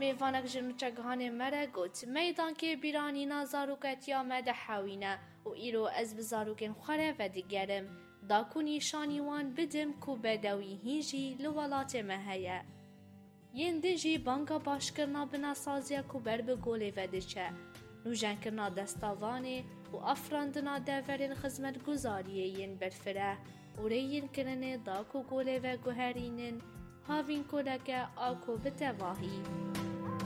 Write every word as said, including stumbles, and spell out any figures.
میوانک جنوچگهان مره گوت میدان که بیرانی نازاروکتیا مده حوینه و ایرو از بزاروکن خوره و دیگرم داکو نیشانیوان بدم کو بدوی هیجی لولات مهیه. ین دیجی بانگا باشکرنا بنا سازیا کو بر بگوله و دیچه. نوجن کرنا دستاوانه و افراندنا دورین خدمت گزاریه ین برفره و ریین کرنه داکو گوله و گوهرینن هاوین کودکه آکو بتواهی.